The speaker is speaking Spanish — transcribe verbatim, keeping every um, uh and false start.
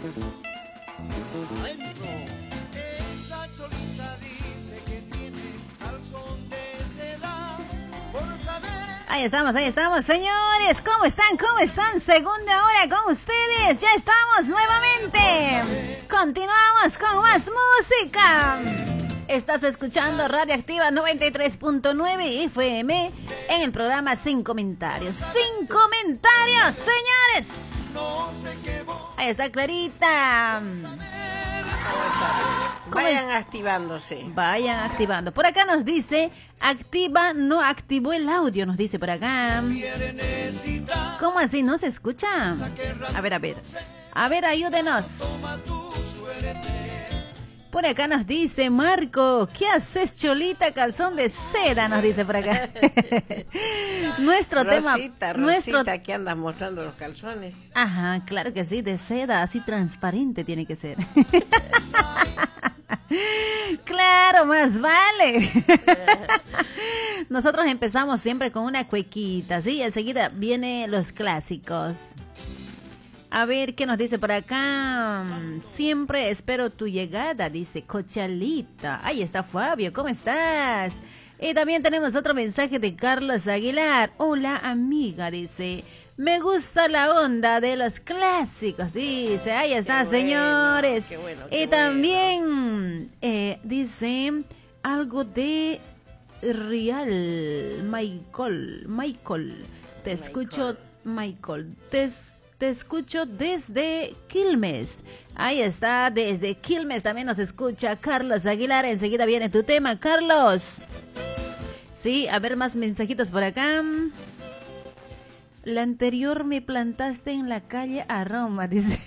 Esa cholita dice que tiene calzón de seda por saber. Ahí estamos, ahí estamos, señores. ¿Cómo están? ¿Cómo están? Segunda hora con ustedes. Ya estamos nuevamente. Continuamos con más música. Estás escuchando Radioactiva noventa y tres punto nueve F M en el programa Sin Comentarios. Sin Comentarios, señores. Ahí está Clarita. Vayan activándose. Vayan activando. Por acá nos dice, activa, no activó el audio, nos dice por acá. ¿Cómo así? ¿No se escucha? A ver, a ver. A ver, ayúdenos. Por acá nos dice Marco, ¿qué haces, cholita, calzón de seda? Nos dice por acá. Nuestro Rosita, tema. Rosita, Nuestro... que andas mostrando los calzones. Ajá, claro que sí, de seda, así transparente tiene que ser. Claro, más vale. Nosotros empezamos siempre con una cuequita, ¿sí? Enseguida vienen los clásicos. A ver, ¿qué nos dice por acá? Siempre espero tu llegada, dice Cochalita. Ahí está Fabio, ¿cómo estás? Y también tenemos otro mensaje de Carlos Aguilar. Hola, amiga, dice. Me gusta la onda de los clásicos, dice. Ahí está, qué señores. Bueno, qué bueno, qué y también bueno. eh, dice algo de Real. Michael, Michael. Te Michael. escucho, Michael. Te Te escucho desde Quilmes. Ahí está, desde Quilmes también nos escucha Carlos Aguilar. Enseguida viene tu tema, Carlos. Sí, a ver más mensajitos por acá. La anterior me plantaste en la calle Aroma, dice.